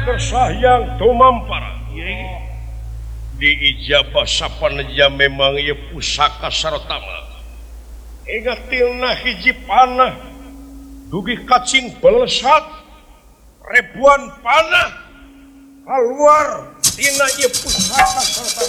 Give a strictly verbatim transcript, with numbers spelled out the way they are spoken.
tersayang tumampara di ijabah sapaneja memang ieu pusaka sartama ingatilna hiji panah dugi kacing belesat ribuan panah keluar tina ieu pusaka sarta